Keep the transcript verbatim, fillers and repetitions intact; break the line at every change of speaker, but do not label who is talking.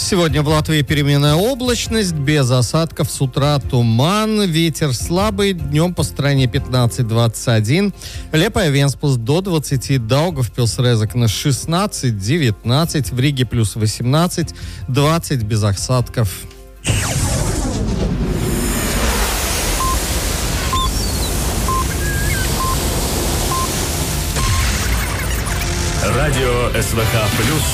Сегодня в Латвии переменная облачность, без осадков, с утра туман, ветер слабый, днем по стране пятнадцать двадцать один, Лепая Венспилс до двадцати, Даугавпилс Резекне шестнадцать девятнадцать, в Риге плюс восемнадцать двадцать без осадков.
Радио СВХ плюс